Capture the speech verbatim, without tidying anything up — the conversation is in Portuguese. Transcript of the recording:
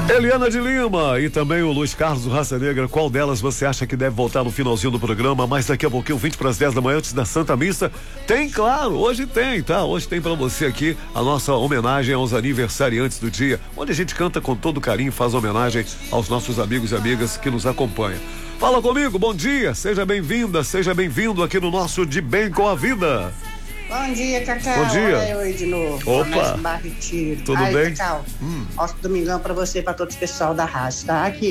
Eliana de Lima e também o Luiz Carlos do Raça Negra, qual delas você acha que deve voltar no finalzinho do programa, mas daqui a pouquinho, vinte para as dez da manhã, antes da Santa Missa? Tem, claro, hoje tem, tá? Hoje tem pra você aqui a nossa homenagem aos aniversariantes do dia, onde a gente canta com todo carinho e faz homenagem aos nossos amigos e amigas que nos acompanham. Fala comigo, bom dia, seja bem-vinda, seja bem-vindo aqui no nosso De Bem com a Vida. Bom dia, Cacau. Bom dia. Olha eu aí de novo. Opa. Tudo Tudo Ai, bem? Cacau, Hum. ótimo domingão pra você e pra todo o pessoal da rádio, tá? Aqui,